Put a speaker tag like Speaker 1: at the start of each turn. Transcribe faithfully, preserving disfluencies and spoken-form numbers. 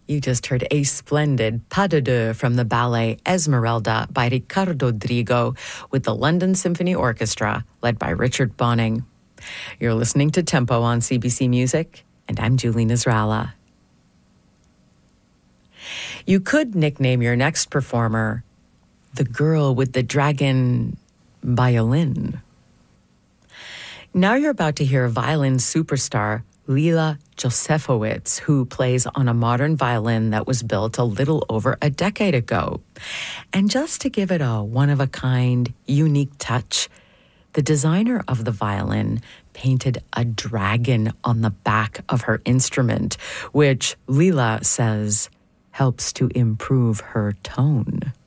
Speaker 1: You just heard a splendid pas de deux from the ballet Esmeralda by Ricardo Drigo with the London Symphony Orchestra, led by Richard Bonning. You're listening to Tempo on C B C Music, and I'm Julie Nasrallah. You could nickname your next performer the girl with the dragon violin. Now you're about to hear violin superstar Lila Josefowicz, who plays on a modern violin that was built a little over a decade ago. And just to give it a one-of-a-kind, unique touch, the designer of the violin painted a dragon on the back of her instrument, which Lila says helps to improve her tone.